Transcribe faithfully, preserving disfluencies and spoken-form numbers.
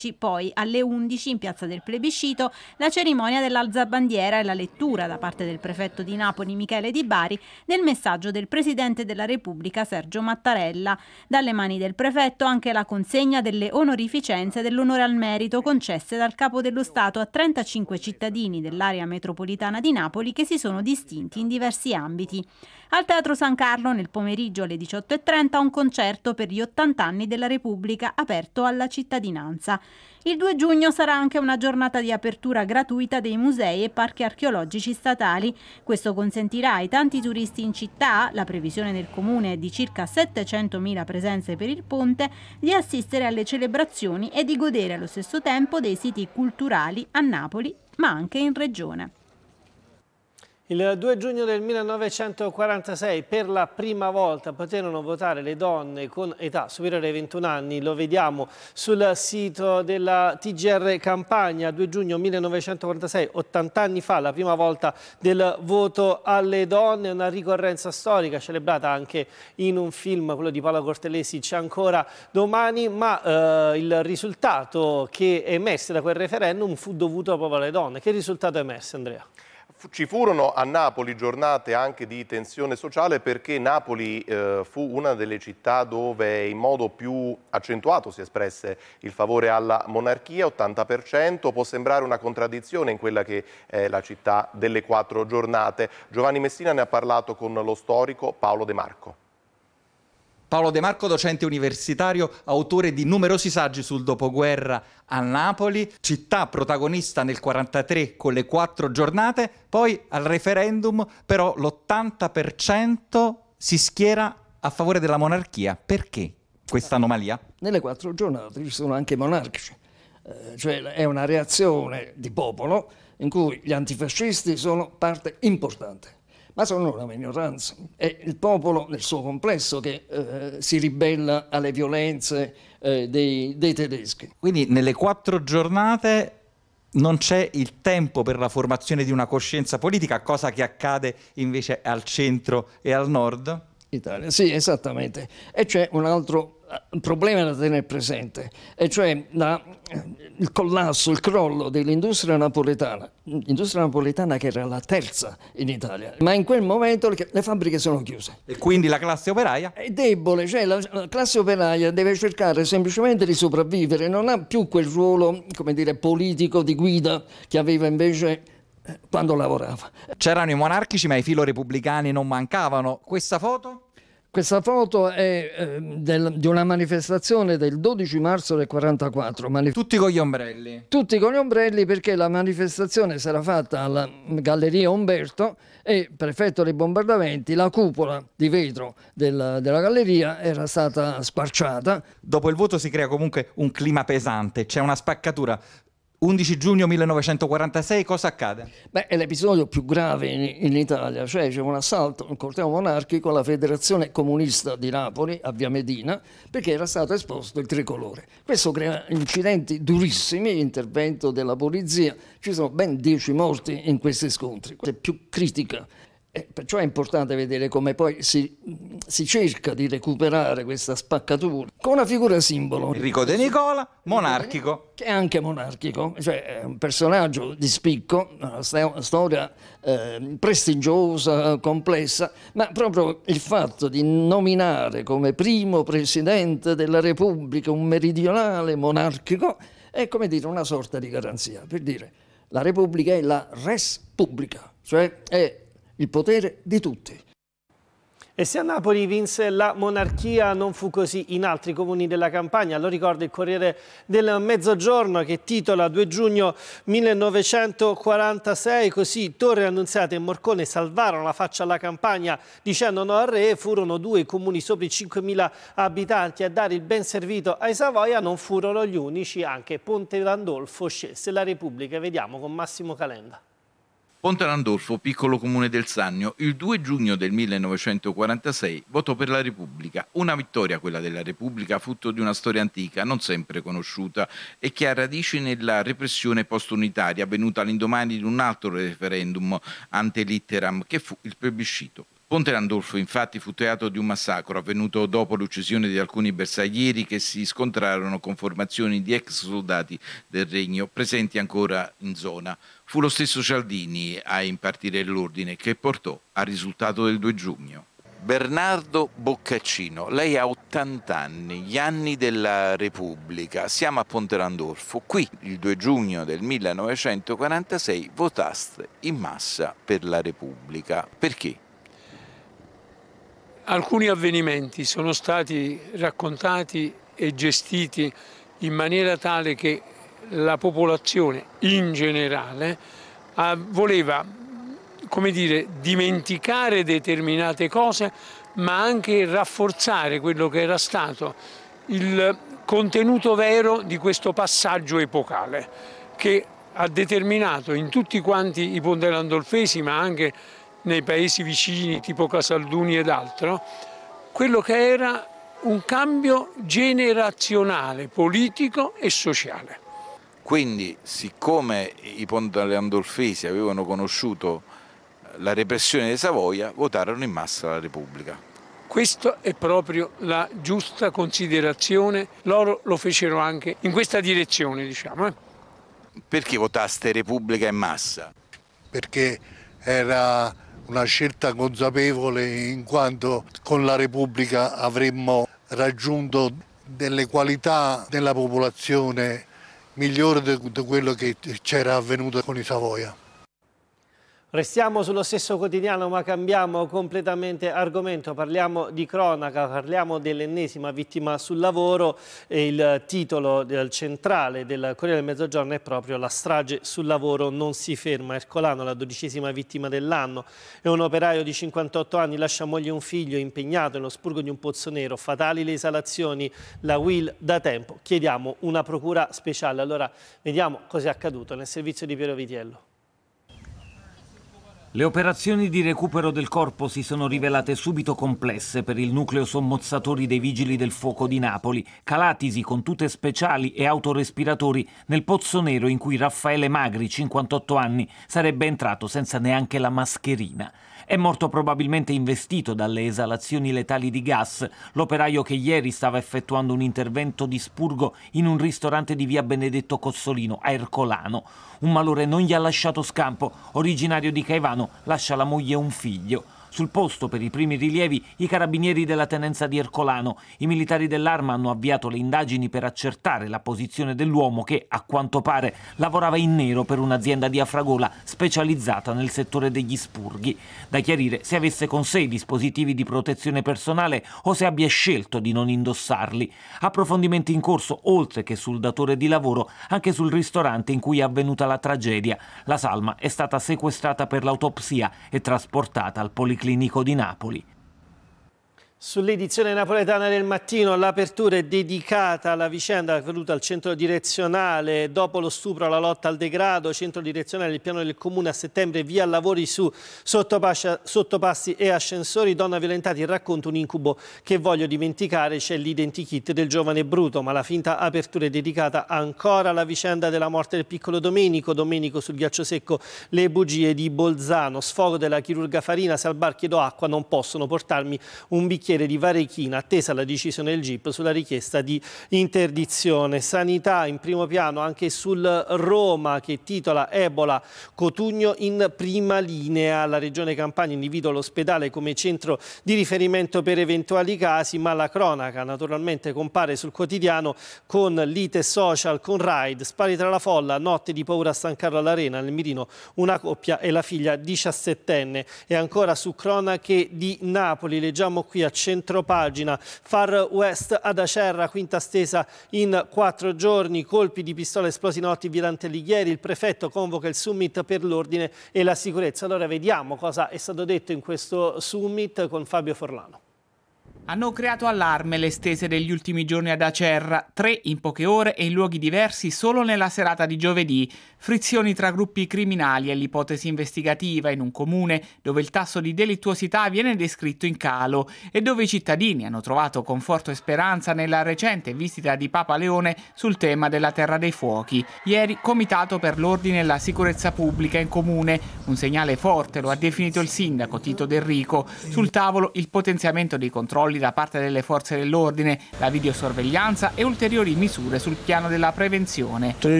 Poi alle undici in piazza del Plebiscito la cerimonia dell'alzabandiera e la lettura da parte del prefetto di Napoli Michele Di Bari del messaggio del Presidente della Repubblica Sergio Mattarella. Dalle mani del prefetto anche la consegna delle onorificenze dell'onore al merito concesse dal Capo dello Stato a trentacinque cittadini dell'area metropolitana di Napoli che si sono distinti in diversi ambiti. Al Teatro San Carlo nel pomeriggio alle diciotto e trenta un concerto per gli ottanta anni della Repubblica aperto alla cittadinanza. Il due giugno sarà anche una giornata di apertura gratuita dei musei e parchi archeologici statali. Questo consentirà ai tanti turisti in città, la previsione del comune è di circa settecentomila presenze per il ponte, di assistere alle celebrazioni e di godere allo stesso tempo dei siti culturali a Napoli, ma anche in regione. Il due giugno del millenovecentoquarantasei per la prima volta poterono votare le donne con età superiore ai ventuno anni, lo vediamo sul sito della T G R Campania. Due giugno millenovecentoquarantasei, ottanta anni fa, la prima volta del voto alle donne, una ricorrenza storica celebrata anche in un film, quello di Paola Cortellesi, C'è ancora domani, ma eh, il risultato che emerse da quel referendum fu dovuto proprio alle donne. Che risultato emerse, Andrea? Ci furono a Napoli giornate anche di tensione sociale perché Napoli eh, fu una delle città dove in modo più accentuato si espresse il favore alla monarchia, ottanta per cento. Può sembrare una contraddizione in quella che è la città delle quattro giornate. Giovanni Messina ne ha parlato con lo storico Paolo De Marco. Paolo De Marco, docente universitario, autore di numerosi saggi sul dopoguerra a Napoli, città protagonista nel quarantatré con le quattro giornate, poi al referendum però l'ottanta per cento si schiera a favore della monarchia. Perché questa anomalia? Nelle quattro giornate ci sono anche monarchici, eh, cioè è una reazione di popolo in cui gli antifascisti sono parte importante. Ma sono una minoranza. È il popolo nel suo complesso che eh, si ribella alle violenze eh, dei, dei tedeschi. Quindi nelle quattro giornate non c'è il tempo per la formazione di una coscienza politica, cosa che accade invece al centro e al nord? Italia, sì, esattamente. E c'è un altro problema da tenere presente, e cioè la, il collasso, il crollo dell'industria napoletana, industria napoletana che era la terza in Italia, ma in quel momento le, le fabbriche sono chiuse. E quindi la classe operaia? È debole, cioè la, la classe operaia deve cercare semplicemente di sopravvivere, non ha più quel ruolo, come dire, politico di guida che aveva invece quando lavorava. C'erano i monarchici, ma i filorepubblicani non mancavano. Questa foto? Questa foto è eh, del, di una manifestazione del dodici marzo del quarantaquattro. Manif- Tutti con gli ombrelli? Tutti con gli ombrelli, perché la manifestazione si era fatta alla Galleria Umberto e per effetto dei bombardamenti la cupola di vetro del, della galleria era stata squarciata. Dopo il voto si crea comunque un clima pesante, c'è una spaccatura. undici giugno millenovecentoquarantasei, cosa accade? Beh, è l'episodio più grave in, in Italia, cioè c'è un assalto, un corteo monarchico alla Federazione Comunista di Napoli, a Via Medina, perché era stato esposto il tricolore. Questo crea incidenti durissimi, intervento della polizia, ci sono ben dieci morti in questi scontri. È più critica. E perciò è importante vedere come poi si, si cerca di recuperare questa spaccatura con una figura simbolo. Enrico De Nicola, monarchico. Che è anche monarchico, cioè è un personaggio di spicco, una storia eh, prestigiosa, complessa, ma proprio il fatto di nominare come primo presidente della Repubblica un meridionale monarchico è, come dire, una sorta di garanzia, per dire la Repubblica è la res publica, cioè è il potere di tutti. E se a Napoli vinse la monarchia non fu così in altri comuni della Campania. Lo ricorda il Corriere del Mezzogiorno che titola due giugno millenovecentoquarantasei, così Torre Annunziata e Morcone salvarono la faccia alla Campania dicendo no al re. Furono due comuni sopra i cinquemila abitanti a dare il ben servito ai Savoia, non furono gli unici, anche Ponte Landolfo scelse la Repubblica. Vediamo con Massimo Calenda. Ponte Landolfo, piccolo comune del Sannio, il due giugno del millenovecentoquarantasei votò per la Repubblica. Una vittoria, quella della Repubblica, frutto di una storia antica, non sempre conosciuta, e che ha radici nella repressione post-unitaria avvenuta all'indomani di un altro referendum ante litteram, che fu il plebiscito. Ponte Landolfo infatti fu teatro di un massacro avvenuto dopo l'uccisione di alcuni bersaglieri che si scontrarono con formazioni di ex soldati del Regno presenti ancora in zona. Fu lo stesso Cialdini a impartire l'ordine che portò al risultato del due giugno. Bernardo Boccaccino, lei ha ottanta anni, gli anni della Repubblica, siamo a Ponte Landolfo. Qui il due giugno del millenovecentoquarantasei votaste in massa per la Repubblica. Perché? Alcuni avvenimenti sono stati raccontati e gestiti in maniera tale che la popolazione in generale voleva, come dire, dimenticare determinate cose, ma anche rafforzare quello che era stato il contenuto vero di questo passaggio epocale, che ha determinato in tutti quanti i pontelandolfesi, ma anche nei paesi vicini, tipo Casalduni ed altro, quello che era un cambio generazionale, politico e sociale. Quindi, siccome i pontelandolfesi avevano conosciuto la repressione di Savoia, votarono in massa la Repubblica. Questa è proprio la giusta considerazione, loro lo fecero anche in questa direzione, diciamo. Eh. Perché votaste Repubblica in massa? Perché era una scelta consapevole, in quanto con la Repubblica avremmo raggiunto delle qualità della popolazione migliori di quello che c'era avvenuto con i Savoia. Restiamo sullo stesso quotidiano ma cambiamo completamente argomento, parliamo di cronaca, parliamo dell'ennesima vittima sul lavoro e il titolo del centrale del Corriere del Mezzogiorno è proprio "La strage sul lavoro non si ferma". Ercolano, la dodicesima vittima dell'anno, è un operaio di cinquantotto anni, lascia moglie e un figlio impegnato nello spurgo di un pozzo nero, fatali le esalazioni, la Will da tempo, chiediamo una procura speciale. Allora vediamo cosa è accaduto nel servizio di Piero Vitiello. Le operazioni di recupero del corpo si sono rivelate subito complesse per il nucleo sommozzatori dei Vigili del Fuoco di Napoli, calatisi con tute speciali e autorespiratori nel pozzo nero in cui Raffaele Magri, cinquantotto anni, sarebbe entrato senza neanche la mascherina. È morto probabilmente investito dalle esalazioni letali di gas l'operaio che ieri stava effettuando un intervento di spurgo in un ristorante di via Benedetto Cossolino a Ercolano. Un malore non gli ha lasciato scampo, originario di Caivano, lascia la moglie e un figlio. Sul posto, per i primi rilievi, i carabinieri della tenenza di Ercolano. I militari dell'Arma hanno avviato le indagini per accertare la posizione dell'uomo che, a quanto pare, lavorava in nero per un'azienda di Afragola specializzata nel settore degli spurghi. Da chiarire se avesse con sé i dispositivi di protezione personale o se abbia scelto di non indossarli. Approfondimenti in corso, oltre che sul datore di lavoro, anche sul ristorante in cui è avvenuta la tragedia. La salma è stata sequestrata per l'autopsia e trasportata al Policlinico Clinico di Napoli. Sull'edizione napoletana del mattino l'apertura è dedicata alla vicenda avvenuta al centro direzionale dopo lo stupro, alla lotta al degrado. Centro direzionale del piano del comune a settembre, via lavori su sottopassi e ascensori. Donna violentati, racconta un incubo che voglio dimenticare. C'è l'identikit del giovane Bruto, ma la finta apertura è dedicata ancora alla vicenda della morte del piccolo Domenico. Domenico sul ghiaccio secco, le bugie di Bolzano, sfogo della chirurga Farina. Se al bar chiedo acqua non possono portarmi un bicchiere di varechina, attesa la decisione del G I P sulla richiesta di interdizione. Sanità in primo piano anche sul Roma, che titola Ebola, Cotugno in prima linea. La regione Campania individua l'ospedale come centro di riferimento per eventuali casi, ma la cronaca naturalmente compare sul quotidiano con lite social, con raid, spari tra la folla, notte di paura a San Carlo all'Arena, nel mirino una coppia e la figlia diciassettenne. E ancora su cronache di Napoli leggiamo qui a centropagina, Far West ad Acerra, quinta stesa in quattro giorni, colpi di pistola esplosi notti via Dante Alighieri, il prefetto convoca il summit per l'ordine e la sicurezza. Allora vediamo cosa è stato detto in questo summit con Fabio Forlano. Hanno creato allarme le stese degli ultimi giorni ad Acerra, tre in poche ore e in luoghi diversi solo nella serata di giovedì. Frizioni tra gruppi criminali e l'ipotesi investigativa in un comune dove il tasso di delittuosità viene descritto in calo e dove i cittadini hanno trovato conforto e speranza nella recente visita di Papa Leone sul tema della Terra dei Fuochi. Ieri Comitato per l'Ordine e la Sicurezza Pubblica in comune, un segnale forte, lo ha definito il sindaco Tito Del Rico. Sul tavolo il potenziamento dei controlli da parte delle forze dell'ordine, la videosorveglianza e ulteriori misure sul piano della prevenzione. Tutti